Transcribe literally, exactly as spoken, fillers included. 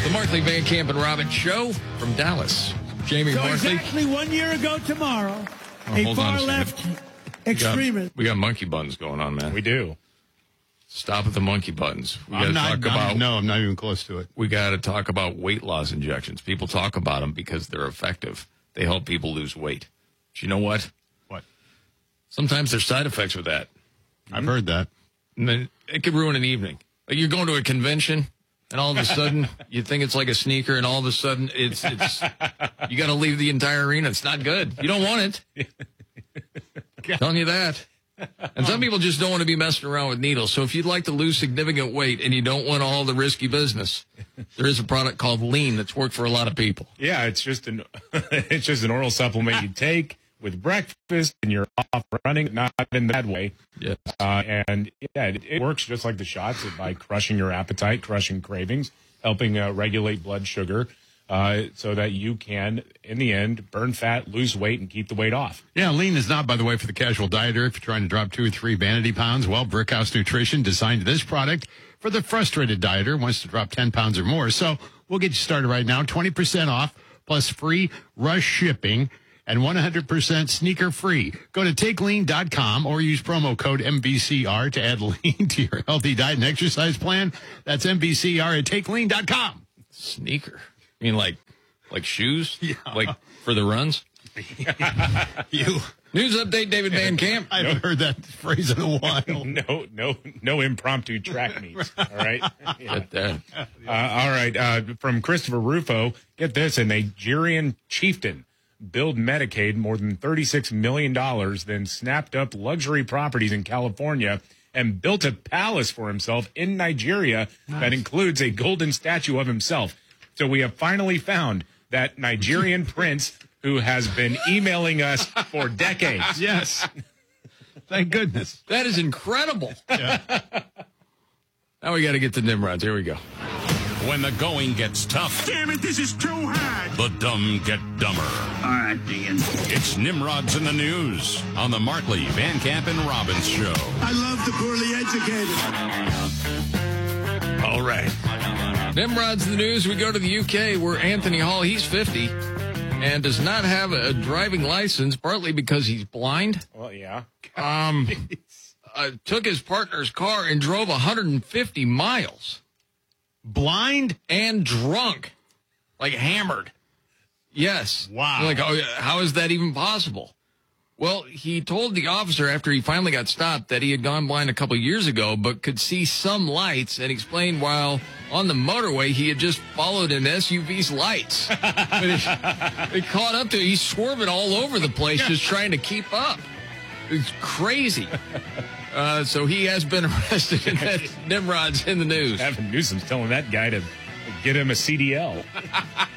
The Markley, Van Camp, and Robbins Show from Dallas. Jamie So Markley. exactly one year ago tomorrow, Oh, a hold on a far-left second. extremist. We got, we got monkey buttons going on, man. We do. Stop at the monkey buttons. We got to I'm not, talk about. I'm, no, I'm not even close to it. We got to talk about weight loss injections. People talk about them because they're effective. They help people lose weight. But you know what? What? Sometimes there's side effects with that. I've heard that. And then it could ruin an evening. Like you're going to a convention, and all of a sudden you think it's like a sneaker, and all of a sudden it's it's you got to leave the entire arena. It's not good. You don't want it. Telling you that. And some people just don't want to be messing around with needles. So if you'd like to lose significant weight and you don't want all the risky business, there is a product called Lean that's worked for a lot of people. Yeah, it's just an it's just an oral supplement you take with breakfast, and you're off running, not in the bad way. Yes. Uh, and yeah, it, it works just like the shots by crushing your appetite, crushing cravings, helping uh, regulate blood sugar, uh, so that you can, in the end, burn fat, lose weight, and keep the weight off. Yeah, Lean is not, by the way, for the casual dieter. If you're trying to drop two or three vanity pounds, well, Brickhouse Nutrition designed this product for the frustrated dieter who wants to drop ten pounds or more. So we'll get you started right now. twenty percent off plus free rush shipping and one hundred percent sneaker free. Go to take lean dot com or use promo code M V C R to add Lean to your healthy diet and exercise plan. That's M V C R at take lean dot com. Sneaker. I mean, like, like shoes? Yeah. Like for the runs? You. News update, David Van Camp. I haven't heard that phrase in a while. No, no, no impromptu track meets. All right. Yeah. Get that. Uh, all right. Uh, from Christopher Rufo, get this: a Nigerian chieftain billed Medicaid more than thirty-six million dollars, then snapped up luxury properties in California and built a palace for himself in Nigeria nice. that includes a golden statue of himself. So we have finally found that Nigerian prince who has been emailing us for decades. Yes. Thank goodness. That is incredible. Yeah. Now we got to get to Nimrods. Here we go. When the going gets tough, Damn it, this is too hard. the dumb get dumber. All right, Dean. It's Nimrods in the News on the Markley, Van Camp, and Robbins Show. I love the poorly educated. All right. Nimrod's the news. We go to the U K where Anthony Hall, he's fifty, and does not have a driving license, partly because he's blind. Well, yeah. Um, uh, took his partner's car and drove one hundred fifty miles. Blind? And drunk. Like hammered. Yes. Wow. You're like, oh, how is that even possible? Well, he told the officer after he finally got stopped that he had gone blind a couple years ago, but could see some lights, and explained while on the motorway he had just followed an S U V's lights. But it, it caught up to him. He's swerving all over the place just trying to keep up. It's crazy. Uh, so he has been arrested, and that Nimrod's in the news. Gavin Newsom's telling that guy to get him a C D L.